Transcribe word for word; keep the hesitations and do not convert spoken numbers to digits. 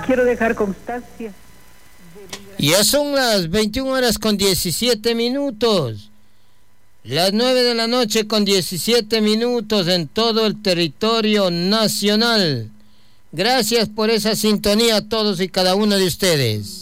quiero dejar constancia. Ya son las veintiuna horas con diecisiete minutos. Las nueve de la noche con diecisiete minutos en todo el territorio nacional. Gracias por esa sintonía a todos y cada uno de ustedes.